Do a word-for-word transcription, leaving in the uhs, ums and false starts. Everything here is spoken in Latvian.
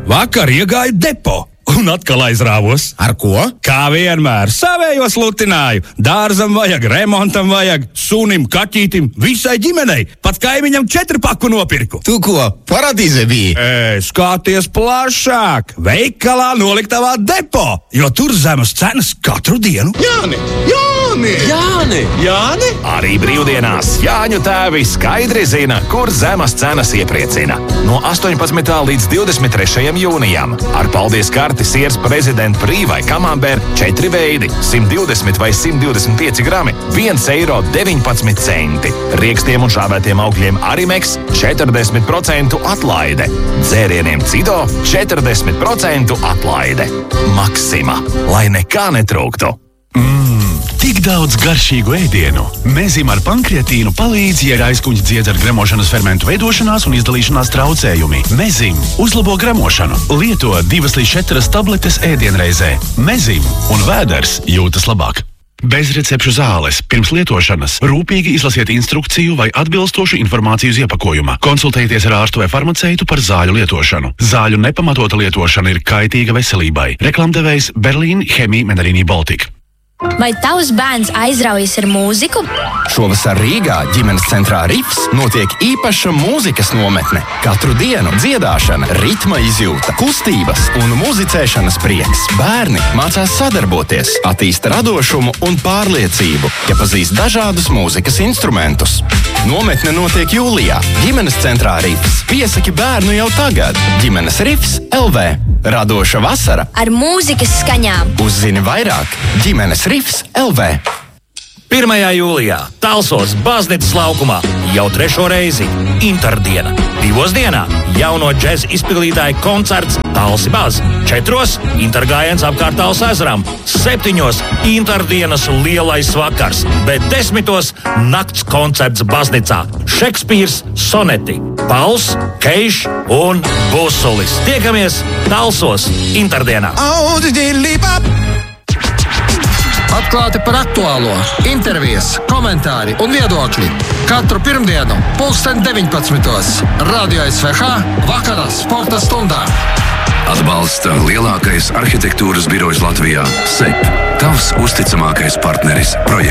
Vakar iegāju depo un atkal aizrāvos. Ar ko? Kā vienmēr, savējos lutināju. Dārzam vajag, remontam vajag, sunim, kaķītim, visai ģimenei. Pat kaimiņam četru paku nopirku. Tu ko, paradīze bija? E, skaties plašāk. Veikalā noliktavā depo, jo tur zemes cenas katru dienu. Jāni! Jāni! Jāni! Jāni! Arī brīvdienās Jāņu tēvi skaidri zina, kur zemes cenas iepriecina. No astoņpadsmitā līdz divdesmit trešajam jūnijam. Ar paldies karti siers prezidenta brīvai kamambēr četri veidi, simt divdesmit vai simt divdesmit pieci grami, viens eiro deviņpadsmit centi. Riekstiem un šāvētiem augļiem Arimeks četrdesmit procentu atlaide. Dzērieniem Cido četrdesmit procentu atlaide. Maksima, lai nekā netrūktu. Tik daudz garšīgu ēdienu. Mezim ar pankreatīnu palīdz, ja ir aizkuņa dziedz ar gremošanas fermentu veidošanās un izdalīšanās traucējumi. Mezim uzlabo gremošanu. Lieto divas līdz četras tabletes ēdienreizē. Mezim un vēders jūtas labāk. Bez recepšu zāles. Pirms lietošanas rūpīgi izlasiet instrukciju vai atbilstošu informāciju uz iepakojuma. Konsultējieties ar ārstu vai farmaceitu par zāļu lietošanu. Zāļu nepamatota lietošana ir kaitīga veselībai. Reklamdevējs Berlīn Chemie Menarini Baltic. Vai tavs bērns aizraujas ar mūziku? Šovasar Rīgā ģimenes centrā Rifs notiek īpaša mūzikas nometne. Katru dienu dziedāšana, ritma izjūta, kustības un muzicēšanas prieks. Bērni mācās sadarboties, attīsta radošumu un pārliecību, ja pazīst dažādus mūzikas instrumentus. Nometne notiek jūlijā. Ģimenes centrā Rifs. Piesaki bērnu jau tagad. Ģimenes Rifs L V. Radoša vasara ar mūzikas skaņām. Uzzini vairāk. Ģimenes Rifs L V. pirmajā jūlijā Talsos Baznīcas laukumā jau trešo reizi Interdiena. Divos dienā jauno džez izpildītāju koncerts Talsi Baz. Četros intergājiens apkārt Talsu ezeram. Septiņos Interdienas lielais vakars, bet desmitos nakts koncerts Baznīcā. Šekspīrs soneti, Pauls, Keiš un Busulis. Tiekamies Talsos Interdienā. Atklāti par aktuālo, intervijas, komentāri un viedokļi. Katru pirmdienu, pulksten deviņpadsmitos. Radio S V H vakarā sporta stundā. Atbalsta lielākais arhitektūras birojs Latvijā – S E P. Tavs uzticamākais partneris projektā.